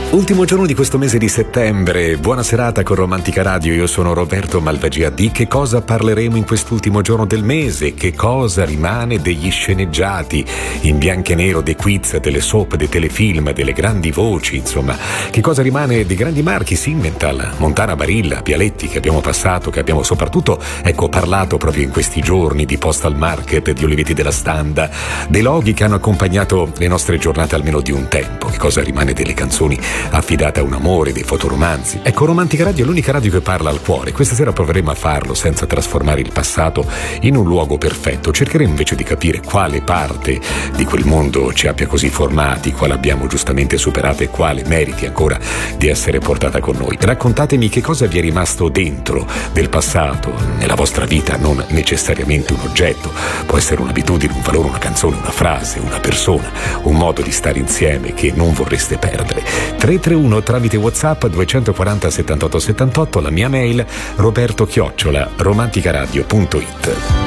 Ultimo giorno di questo mese di settembre, buona serata con Romantica Radio, io sono Roberto Malvagia. Di che cosa parleremo in quest'ultimo giorno del mese? Che cosa rimane degli sceneggiati in bianco e nero, dei quiz, delle soap, dei telefilm, delle grandi voci, insomma, che cosa rimane dei grandi marchi, Simmental, Montana Barilla, Bialetti, che abbiamo passato, che abbiamo soprattutto, parlato proprio in questi giorni di Postal Market, di Olivetti della Standa, dei loghi che hanno accompagnato le nostre giornate almeno di un tempo. Che cosa rimane delle canzoni affidata a un amore, dei fotoromanzi. Romantica Radio è l'unica radio che parla al cuore. Questa sera proveremo a farlo senza trasformare il passato in un luogo perfetto. Cercheremo invece di capire quale parte di quel mondo ci abbia così formati, quale abbiamo giustamente superato e quale meriti ancora di essere portata con noi. Raccontatemi che cosa vi è rimasto dentro del passato nella vostra vita, non necessariamente un oggetto, può essere un'abitudine, un valore, una canzone, una frase, una persona, un modo di stare insieme che non vorreste perdere. 331 tramite WhatsApp 240 78 78, la mia mail roberto@romanticaradio.it.